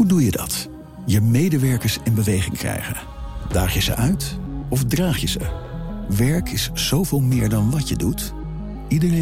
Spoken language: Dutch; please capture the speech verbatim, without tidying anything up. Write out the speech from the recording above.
Hoe doe je dat? Je medewerkers in beweging krijgen. Daag je ze uit of draag je ze? Werk is zoveel meer dan wat je doet. Iedereen